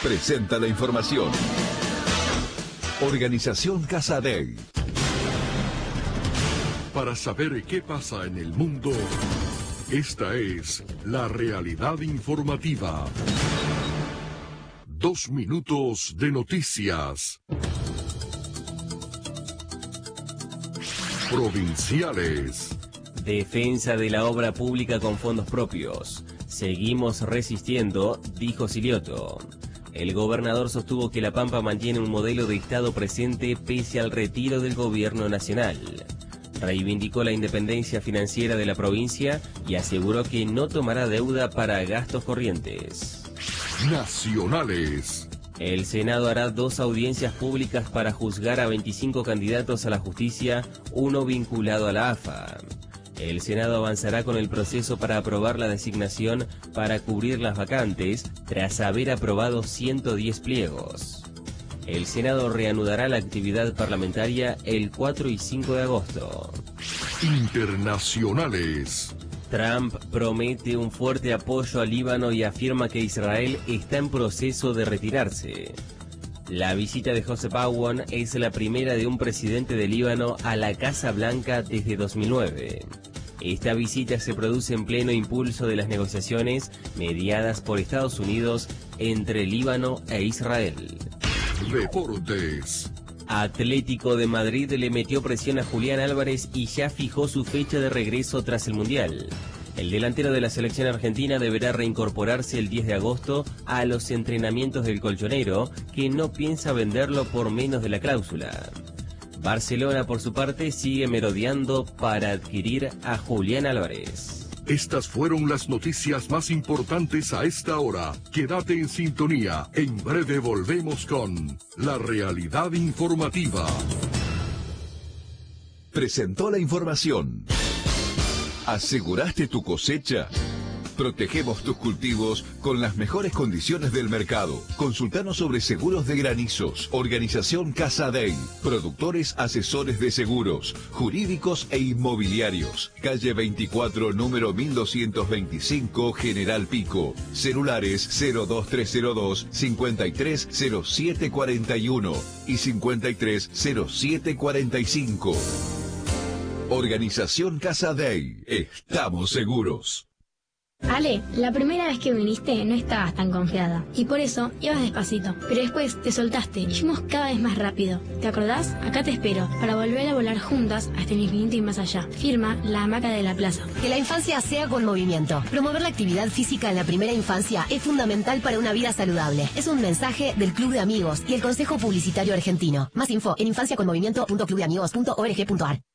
presenta la información. Organización Casadei. Para saber qué pasa en el mundo, esta es la realidad informativa. 2 minutos de noticias. Provinciales. Defensa de la obra pública con fondos propios. Seguimos resistiendo, dijo Silioto. El gobernador sostuvo que La Pampa mantiene un modelo de Estado presente pese al retiro del gobierno nacional. Reivindicó la independencia financiera de la provincia y aseguró que no tomará deuda para gastos corrientes. Nacionales. El Senado hará 2 audiencias públicas para juzgar a 25 candidatos a la justicia, uno vinculado a la AFA. El Senado avanzará con el proceso para aprobar la designación para cubrir las vacantes, tras haber aprobado 110 pliegos. El Senado reanudará la actividad parlamentaria el 4 y 5 de agosto. Internacionales. Trump promete un fuerte apoyo al Líbano y afirma que Israel está en proceso de retirarse. La visita de Joseph Aoun es la primera de un presidente de Líbano a la Casa Blanca desde 2009. Esta visita se produce en pleno impulso de las negociaciones mediadas por Estados Unidos entre Líbano e Israel. Deportes. Atlético de Madrid le metió presión a Julián Álvarez y ya fijó su fecha de regreso tras el Mundial. El delantero de la selección argentina deberá reincorporarse el 10 de agosto a los entrenamientos del colchonero, que no piensa venderlo por menos de la cláusula. Barcelona, por su parte, sigue merodeando para adquirir a Julián Álvarez. Estas fueron las noticias más importantes a esta hora. Quédate en sintonía. En breve volvemos con la realidad informativa. Presentó la información. ¿Aseguraste tu cosecha? Protegemos tus cultivos con las mejores condiciones del mercado. Consultanos sobre seguros de granizos. Organización Casadei. Productores asesores de seguros, jurídicos e inmobiliarios. Calle 24, número 1225, General Pico. Celulares 02302 530741 y 530745. Organización Casadei. Estamos seguros. Ale, la primera vez que viniste no estabas tan confiada y por eso ibas despacito, pero después te soltaste y fuimos cada vez más rápido. ¿Te acordás? Acá te espero para volver a volar juntas hasta el infinito y más allá. Firma La Hamaca de la Plaza. Que la infancia sea con movimiento. Promover la actividad física en la primera infancia es fundamental para una vida saludable. Es un mensaje del Club de Amigos y el Consejo Publicitario Argentino. Más info en infanciaconmovimiento.clubdeamigos.org.ar.